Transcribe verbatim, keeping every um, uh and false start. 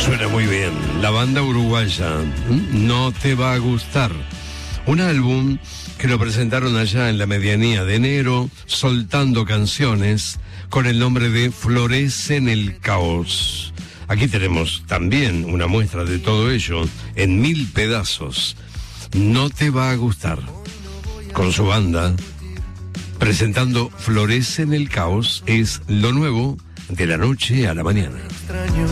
Suena muy bien. La banda uruguaya, No Te Va a Gustar. Un álbum que lo presentaron allá en la medianía de enero, soltando canciones con el nombre de Florece en el Caos. Aquí tenemos también una muestra de todo ello en mil pedazos. No Te Va a Gustar. Con su banda, presentando Florece en el Caos, es lo nuevo de la noche a la mañana.